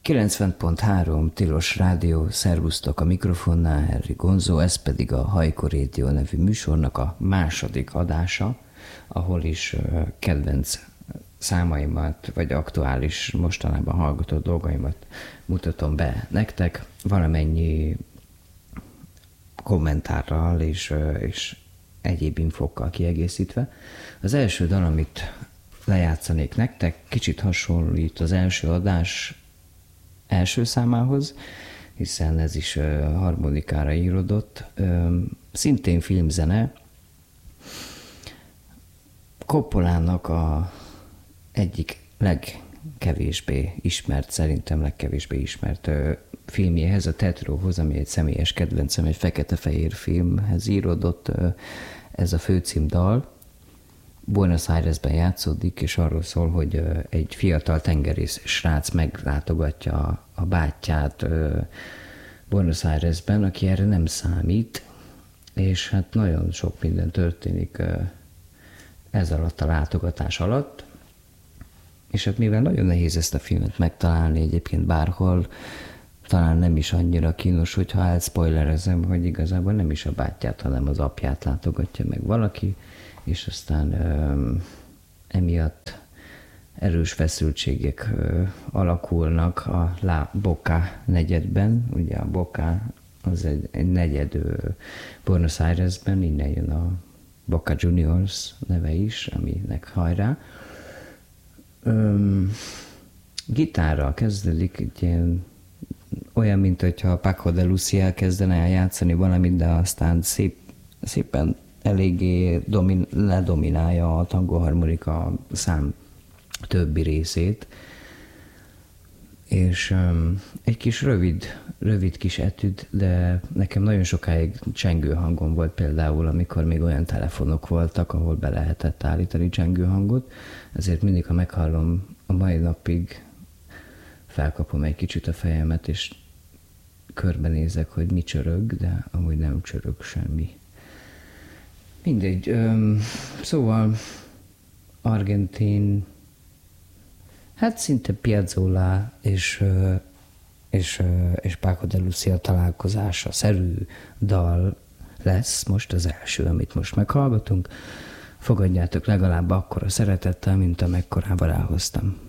90.3 Tilos Rádió, szervusztok, a mikrofonnál Henry Gonzó, ez pedig a Hajko Radio nevű műsornak a második adása, ahol is kedvenc számaimat, vagy aktuális, mostanában hallgatott dolgaimat mutatom be nektek, valamennyi kommentárral és egyéb infókkal kiegészítve. Az első dal, amit lejátszanék nektek, kicsit hasonlít az első adás első számához, hiszen ez is harmonikára íródott. Szintén filmzene. Coppolának a egyik legkevésbé ismert filmjéhez, a Tetróhoz, ami egy személyes kedvencem, egy fekete-fehér filmhez íródott ez a főcímdal. Buenos Airesben játszódik, és arról szól, hogy egy fiatal tengerész srác meglátogatja a bátyját Buenos Airesben, aki erre nem számít, és hát nagyon sok minden történik ez alatt a látogatás alatt. És hát mivel nagyon nehéz ezt a filmet megtalálni egyébként bárhol, talán nem is annyira kínos, hogyha elspoilerezem, hogy igazából nem is a bátyját, hanem az apját látogatja meg valaki, és aztán emiatt erős feszültségek alakulnak a La Boca negyedben. Ugye a Boca az egy negyed Buenos Airesben, innen jön a Boca Juniors neve is, aminek hajrá. Gitárral kezdődik, olyan, mint hogyha Paco de Lucia kezdene el játszani valamit, de aztán szépen eléggé ledominálja a tangóharmonika szám többi részét, és egy kis rövid kis etüd, de nekem nagyon sokáig csengő hangom volt például, amikor még olyan telefonok voltak, ahol be lehetett állítani csengő hangot, ezért mindig, ha meghallom, a mai napig felkapom egy kicsit a fejemet, és körbenézek, hogy mi csörög, de amúgy nem csörög semmi. Mindegy, szóval argentin, hát szinte Piazzolla és Paco de Lucia találkozása szerű dal lesz most az első, amit most meghallgatunk. Fogadjátok legalább akkora szeretettel, mint amekkorában elhoztam.